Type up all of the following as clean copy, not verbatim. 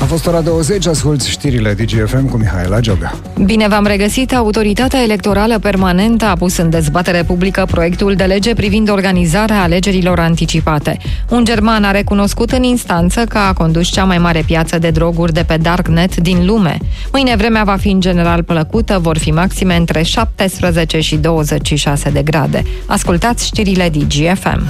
A fost ora 20, asculți știrile DGFM cu Mihaela Gioga. Bine v-am regăsit! Autoritatea Electorală Permanentă a pus în dezbatere publică proiectul de lege privind organizarea alegerilor anticipate. Un german a recunoscut în instanță că a condus cea mai mare piață de droguri de pe Darknet din lume. Mâine vremea va fi în general plăcută, vor fi maxime între 17 și 26 de grade. Ascultați știrile DGFM.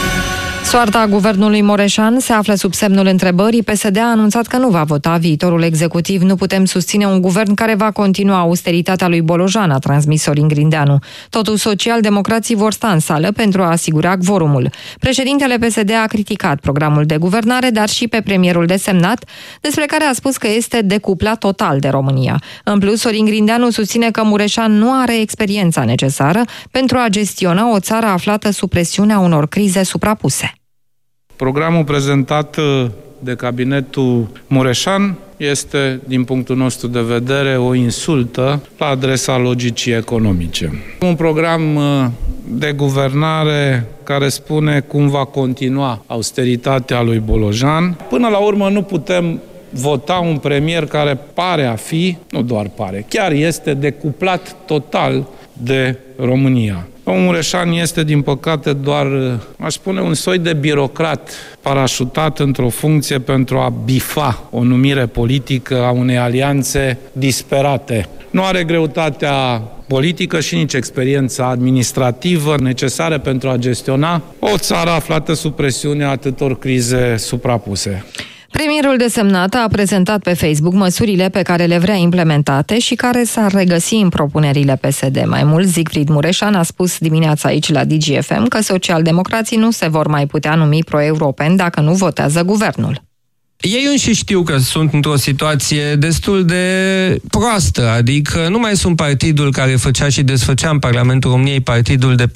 Soarta guvernului Mureșan se află sub semnul întrebării. PSD a anunțat că nu va vota viitorul executiv. Nu putem susține un guvern care va continua austeritatea lui Bolojan, a transmis Sorin Grindeanu. Totuși, social-democrații vor sta în sală pentru a asigura quorumul. Președintele PSD a criticat programul de guvernare, dar și pe premierul desemnat, despre care a spus că este decuplat total de România. În plus, Sorin Grindeanu susține că Mureșan nu are experiența necesară pentru a gestiona o țară aflată sub presiunea unor crize suprapuse. Programul prezentat de cabinetul Mureșan este, din punctul nostru de vedere, o insultă la adresa logicii economice. Un program de guvernare care spune cum va continua austeritatea lui Bolojan. Până la urmă nu putem vota un premier care pare a fi, nu doar pare, chiar este decuplat total de România. Domnul Mureșan este, din păcate, doar, aș spune, un soi de birocrat parașutat într-o funcție pentru a bifa o numire politică a unei alianțe disperate. Nu are greutatea politică și nici experiența administrativă necesară pentru a gestiona o țară aflată sub presiunea atâtor crize suprapuse. Premierul desemnat a prezentat pe Facebook măsurile pe care le vrea implementate și care s-ar regăsi în propunerile PSD. Mai mult, Siegfried Mureșan a spus dimineața aici la DGFM că socialdemocrații nu se vor mai putea numi pro-europeni dacă nu votează guvernul. Ei înși știu că sunt într-o situație destul de proastă, adică nu mai sunt partidul care făcea și desfăcea în Parlamentul României partidul de 45%.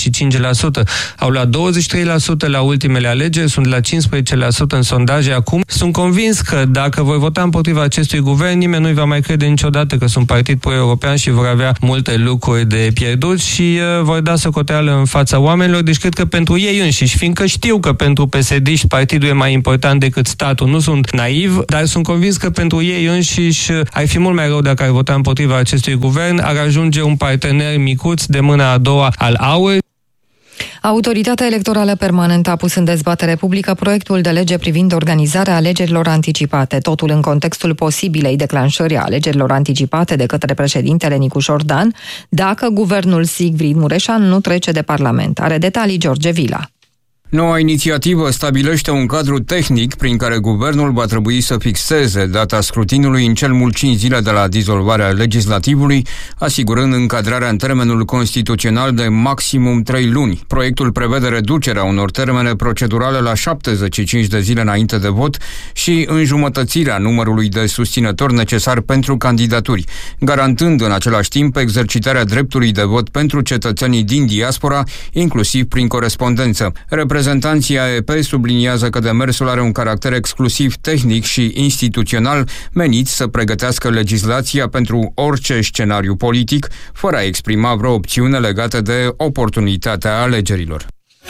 Au luat 23% la ultimele alegeri, sunt la 15% în sondaje acum. Sunt convins că dacă vor vota împotriva acestui guvern, nimeni nu-i va mai crede niciodată că sunt partid pro-european și vor avea multe lucruri de pierdut și vor da socoteală în fața oamenilor. Deci cred că pentru ei înșiși, fiindcă știu că pentru PSD-ști partidul e mai important decât statul, nu sunt naiv, dar sunt convins că pentru ei înșiși ar fi mult mai rău dacă ar vota împotriva acestui guvern, ar ajunge un partener micuț de mâna a doua al AUR. Autoritatea Electorală Permanentă a pus în dezbatere publică proiectul de lege privind organizarea alegerilor anticipate, totul în contextul posibilei declanșări a alegerilor anticipate de către președintele Nicușor Dan, dacă guvernul Siegfried Mureșan nu trece de Parlament. Are detalii George Vila. Noua inițiativă stabilește un cadru tehnic prin care guvernul va trebui să fixeze data scrutinului în cel mult 5 zile de la dizolvarea legislativului, asigurând încadrarea în termenul constituțional de maximum 3 luni. Proiectul prevede reducerea unor termene procedurale la 75 de zile înainte de vot și înjumătățirea numărului de susținători necesar pentru candidaturi, garantând în același timp exercitarea dreptului de vot pentru cetățenii din diaspora, inclusiv prin corespondență. Reprezentanții AEP subliniază că demersul are un caracter exclusiv tehnic și instituțional menit să pregătească legislația pentru orice scenariu politic, fără a exprima vreo opțiune legată de oportunitatea alegerilor.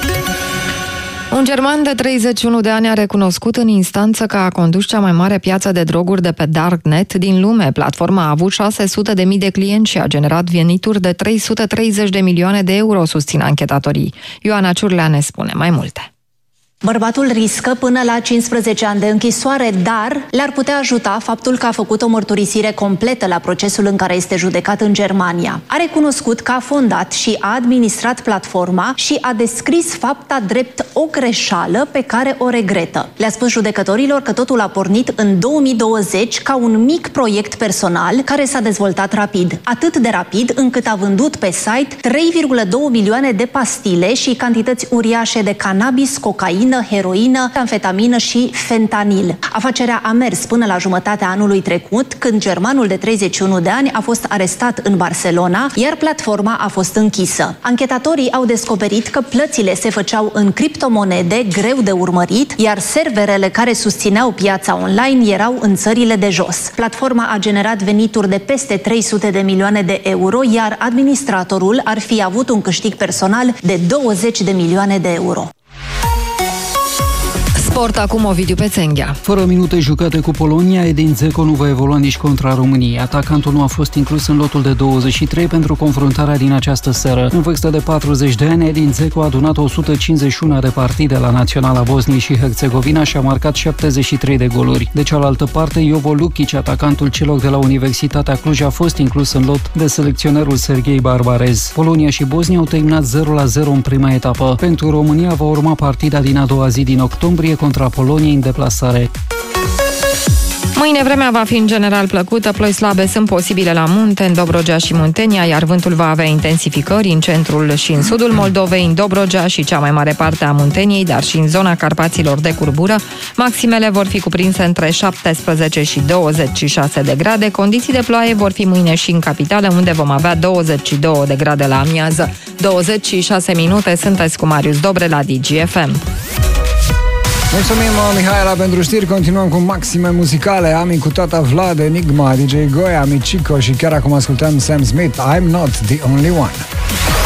Un german de 31 de ani a recunoscut în instanță că a condus cea mai mare piață de droguri de pe Darknet din lume. Platforma a avut 600.000 de clienți și a generat venituri de 330 de milioane de euro, susțin anchetatorii. Ioana Ciurlea ne spune mai multe. Bărbatul riscă până la 15 ani de închisoare, dar le-ar putea ajuta faptul că a făcut o mărturisire completă la procesul în care este judecat în Germania. A recunoscut că a fondat și a administrat platforma și a descris fapta drept o greșeală pe care o regretă. Le-a spus judecătorilor că totul a pornit în 2020 ca un mic proiect personal care s-a dezvoltat rapid. Atât de rapid încât a vândut pe site 3,2 milioane de pastile și cantități uriașe de cannabis, cocaină, heroină, amfetamină și fentanil. Afacerea a mers până la jumătatea anului trecut, când germanul de 31 de ani a fost arestat în Barcelona, iar platforma a fost închisă. Anchetatorii au descoperit că plățile se făceau în criptomonede, greu de urmărit, iar serverele care susțineau piața online erau în țările de jos. Platforma a generat venituri de peste 300 de milioane de euro, iar administratorul ar fi avut un câștig personal de 20 de milioane de euro. Sport acum, Ovidiu Pețenghea. Fără minute jucate cu Polonia, Edin Dzeko nu va evolua nici contra României. Atacantul nu a fost inclus în lotul de 23 pentru confruntarea din această seară. În vârstă de 40 de ani, Edin Dzeko a adunat 151 de partide la Naționala Bosniei și Herțegovina și a marcat 73 de goluri. De cealaltă parte, Jovo Lukic, atacantul celor de la Universitatea Cluj, a fost inclus în lot de selecționerul Serghei Barbarez. Polonia și Bosnia au terminat 0-0 în prima etapă. Pentru România va urma partida din a doua zi din octombrie contra Poloniei în deplasare. Mâine vremea va fi în general plăcută, ploi slabe sunt posibile la munte, în Dobrogea și Muntenia, iar vântul va avea intensificări în centrul și în sudul Moldovei, în Dobrogea și cea mai mare parte a Munteniei, dar și în zona Carpaților de curbură. Maximele vor fi cuprinse între 17 și 26 de grade. Condiții de ploaie vor fi mâine și în capitală, unde vom avea 22 de grade la amiază. 26 minute, sunteți cu Marius Dobre la DGFM. Mulțumim, Mihaela, pentru știri. Continuăm cu maxime muzicale. Ami cu tata Vlad, Enigma, DJ Goia, Michico și chiar acum ascultăm Sam Smith, I'm Not The Only One.